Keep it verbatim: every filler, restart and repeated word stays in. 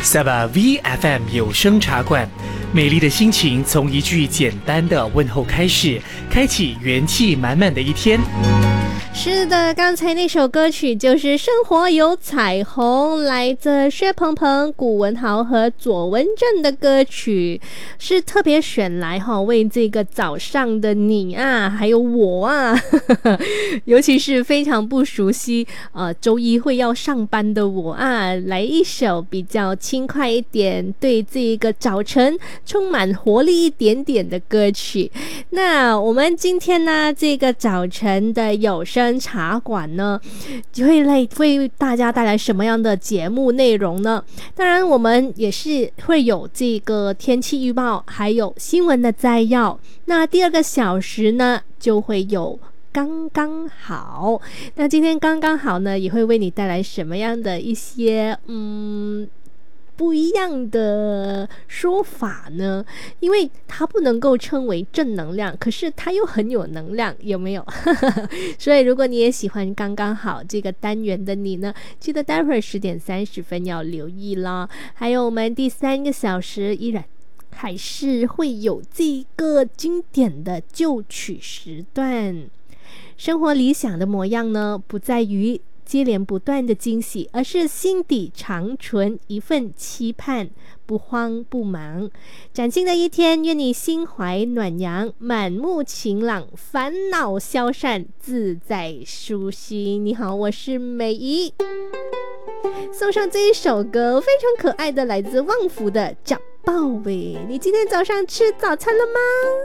S A B A V F M 有声茶馆，美丽的心情从一句简单的问候开始，开启元气满满的一天。 是的，刚才那首歌曲就是《生活有彩虹》，来自薛鹏鹏、古文豪和左文正的歌曲，是特别选来哈，为这个早上的你啊，还有我啊，呵呵，尤其是非常不熟悉呃周一会要上班的我啊，来一首比较轻快一点，对这个早晨充满活力一点点的歌曲。那我们今天呢，这个早晨的有声茶馆呢，就会来为大家带来什么样的节目内容呢？当然我们也是会有这个天气预报，还有新闻的摘要。那第二个小时呢，就会有刚刚好。那今天刚刚好呢，也会为你带来什么样的一些嗯不一样的说法呢？因为它不能够称为正能量，可是它又很有能量，有没有？所以如果你也喜欢刚刚好这个单元的你呢，记得待会儿十点三十分要留意啦。还有我们第三个小时依然还是会有这个经典的旧曲时段。生活理想的模样呢，不在于接连不断的惊喜，而是心底长存一份期盼，不慌不忙。崭新的一天，愿你心怀暖阳，满目晴朗，烦恼消散，自在舒心。你好，我是美仪，送上这一首歌，非常可爱的，来自旺福的《找报》。喂，你今天早上吃早餐了吗？